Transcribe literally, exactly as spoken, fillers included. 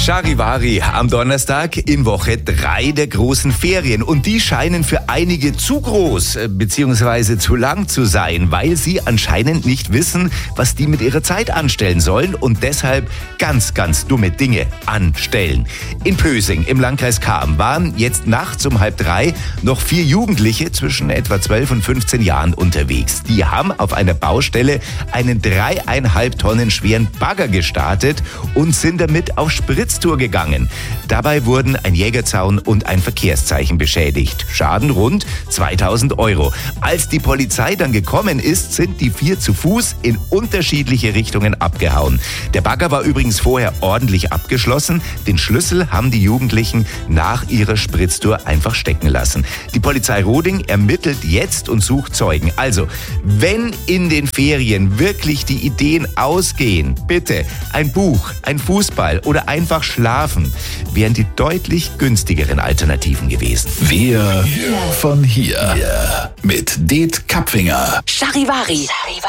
Charivari am Donnerstag in Woche drei der großen Ferien. Und die scheinen für einige zu groß bzw. zu lang zu sein, weil sie anscheinend nicht wissen, was die mit ihrer Zeit anstellen sollen und deshalb ganz, ganz dumme Dinge anstellen. In Pösing im Landkreis Cham waren jetzt nachts um halb drei noch vier Jugendliche zwischen etwa zwölf und fünfzehn Jahren unterwegs. Die haben auf einer Baustelle einen dreieinhalb Tonnen schweren Bagger gestartet und sind damit auf Spritztour gegangen. Dabei wurden ein Jägerzaun und ein Verkehrszeichen beschädigt. Schaden rund zweitausend Euro. Als die Polizei dann gekommen ist, sind die vier zu Fuß in unterschiedliche Richtungen abgehauen. Der Bagger war übrigens vorher ordentlich abgeschlossen. Den Schlüssel haben die Jugendlichen nach ihrer Spritztour einfach stecken lassen. Die Polizei Roding ermittelt jetzt und sucht Zeugen. Also, wenn in den Ferien wirklich die Ideen ausgehen, bitte ein Buch, ein Fußball oder einfach schlafen, wären die deutlich günstigeren Alternativen gewesen. Wir von hier. Mit Det Kapfinger. Charivari.